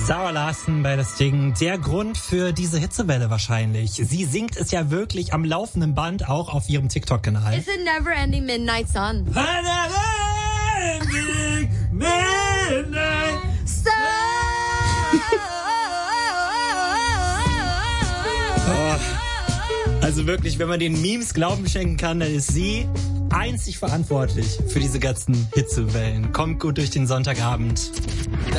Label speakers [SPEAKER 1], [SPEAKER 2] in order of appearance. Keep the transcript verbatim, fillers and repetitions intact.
[SPEAKER 1] Zara Larsson bei das Ding. Der Grund für diese Hitzewelle wahrscheinlich. Sie singt es ja wirklich am laufenden Band, auch auf ihrem TikTok-Kanal.
[SPEAKER 2] It's a never-ending midnight sun.
[SPEAKER 1] A never-ending midnight
[SPEAKER 2] sun.
[SPEAKER 1] Oh. Also wirklich, wenn man den Memes Glauben schenken kann, dann ist sie einzig verantwortlich für diese ganzen Hitzewellen. Kommt gut durch den Sonntagabend.